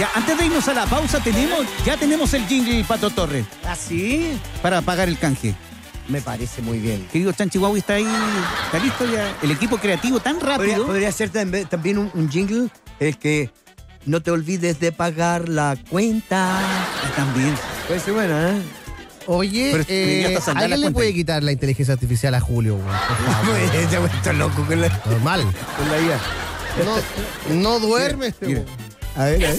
Ya, antes de irnos a la pausa, ya tenemos el jingle Pato Torres ¿Ah, sí? para pagar el canje. Me parece muy bien. Querido Chanchihuahua, está ahí, está listo ya. El equipo creativo tan rápido. Podría ser también un jingle, el que no te olvides de pagar la cuenta. También. Puede ser buena, ¿eh? Oye, Pero ya está saldada la ¿alguien le cuenta puede ahí. quitar la inteligencia artificial a Julio, güey? Por favor. Se ha vuelto loco con la Normal. IA. No duerme este Mira. güey. A ver, a ver.